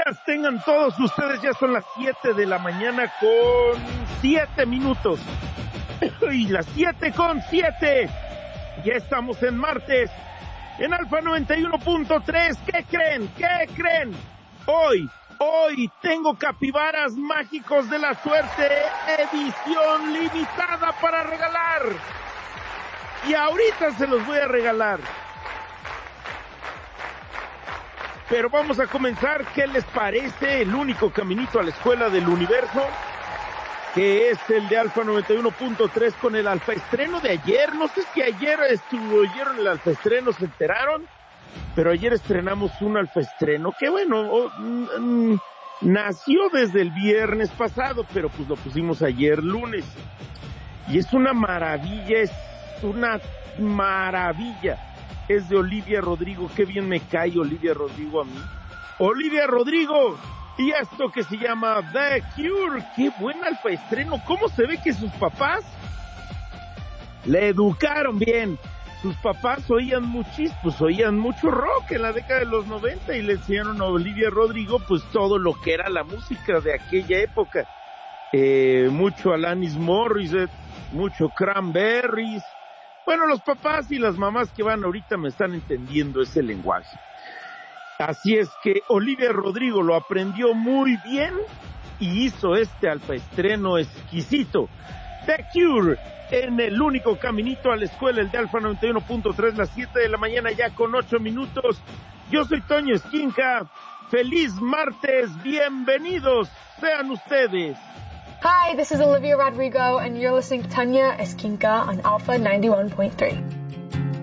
días tengan todos ustedes. Ya son las 7 de la mañana con 7 minutos. Y las 7:07. Ya estamos en martes. En Alfa 91.3. ¿Qué creen? Hoy tengo capibaras mágicos de la suerte. Edición limitada para regalar. Y ahorita se los voy a regalar. Pero vamos a comenzar. ¿Qué les parece el único caminito a la escuela del universo? Que es el de Alfa 91.3 con el alfa estreno de ayer. No sé si ayer estuvieron el alfa estreno, se enteraron. Pero ayer estrenamos un alfa estreno que bueno, nació desde el viernes pasado, pero pues lo pusimos ayer lunes. Y es una maravilla, es de Olivia Rodrigo. Qué bien me cae Olivia Rodrigo a mí. Olivia Rodrigo, y esto que se llama The Cure. Qué buen alfa estreno. ¿Cómo se ve que sus papás le educaron bien? Sus papás oían mucho rock en la década de los 90 y le enseñaron a Olivia Rodrigo pues todo lo que era la música de aquella época. Mucho Alanis Morissette, mucho Cranberries. Bueno, los papás y las mamás que van ahorita me están entendiendo ese lenguaje. Así es que Olivia Rodrigo lo aprendió muy bien y hizo este alfa estreno exquisito. The Cure, en el único caminito a la escuela, el de Alfa 91.3, las 7 de la mañana ya con 8 minutos. Yo soy Toño Esquinca. Feliz martes, bienvenidos sean ustedes. Hi, this is Olivia Rodrigo, and you're listening to Tanya Esquinca on Alpha 91.3.